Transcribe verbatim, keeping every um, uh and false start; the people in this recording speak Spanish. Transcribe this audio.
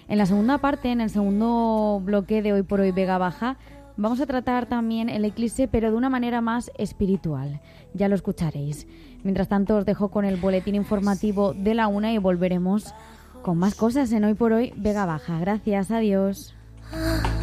En la segunda parte, en el segundo bloque de Hoy por Hoy Vega Baja, vamos a tratar también el eclipse, pero de una manera más espiritual. Ya lo escucharéis. Mientras tanto, os dejo con el boletín informativo de la una y volveremos con más cosas en Hoy por Hoy Vega Baja. Gracias, adiós.